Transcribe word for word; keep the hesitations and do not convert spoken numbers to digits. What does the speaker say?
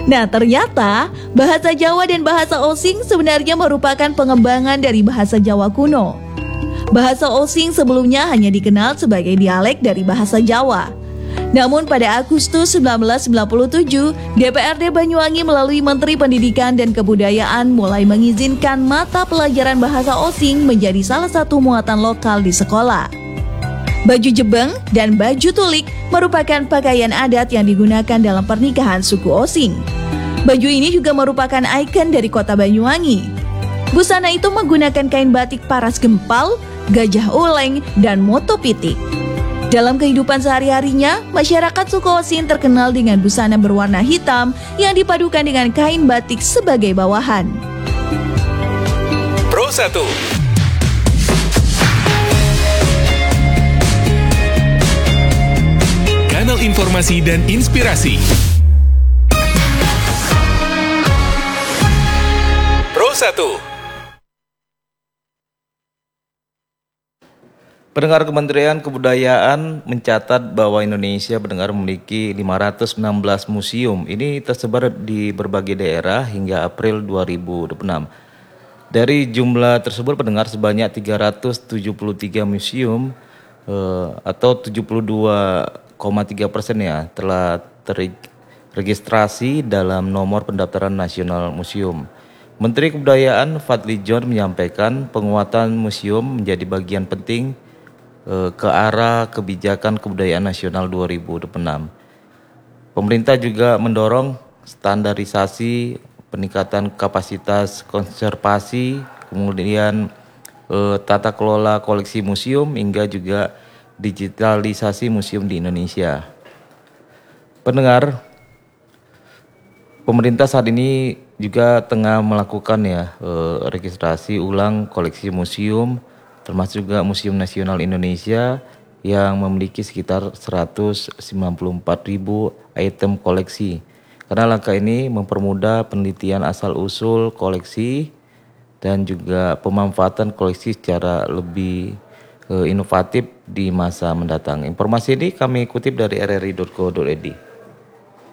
Nah, ternyata bahasa Jawa dan bahasa Osing sebenarnya merupakan pengembangan dari bahasa Jawa kuno. Bahasa Osing sebelumnya hanya dikenal sebagai dialek dari bahasa Jawa. Namun pada Agustus seribu sembilan ratus sembilan puluh tujuh, D P R D Banyuwangi melalui Menteri Pendidikan dan Kebudayaan mulai mengizinkan mata pelajaran bahasa Osing menjadi salah satu muatan lokal di sekolah. Baju jebeng dan baju tulik merupakan pakaian adat yang digunakan dalam pernikahan suku Osing. Baju ini juga merupakan ikon dari kota Banyuwangi. Busana itu menggunakan kain batik paras gempal, gajah uleng, dan moto pitik. Dalam kehidupan sehari-harinya, masyarakat suku Osing terkenal dengan busana berwarna hitam yang dipadukan dengan kain batik sebagai bawahan. Pro satu. Kanal informasi dan inspirasi. Pro satu. Pendengar, Kementerian Kebudayaan mencatat bahwa Indonesia pendengar memiliki lima ratus enam belas museum. Ini tersebar di berbagai daerah hingga April dua ribu dua puluh enam. Dari jumlah tersebut pendengar sebanyak tiga ratus tujuh puluh tiga museum eh, atau tujuh puluh dua koma tiga persen ya telah terregistrasi dalam nomor pendaftaran nasional museum. Menteri Kebudayaan Fadly John menyampaikan penguatan museum menjadi bagian penting ke arah kebijakan kebudayaan nasional dua ribu dua puluh enam. Pemerintah juga mendorong standarisasi, peningkatan kapasitas konservasi, kemudian eh, tata kelola koleksi museum hingga juga digitalisasi museum di Indonesia. Pendengar, pemerintah saat ini juga tengah melakukan ya eh, registrasi ulang koleksi museum, termasuk juga Museum Nasional Indonesia yang memiliki sekitar seratus sembilan puluh empat ribu item koleksi. Karena langkah ini mempermudah penelitian asal-usul koleksi dan juga pemanfaatan koleksi secara lebih uh, inovatif di masa mendatang. Informasi ini kami kutip dari r r i titik co titik i d.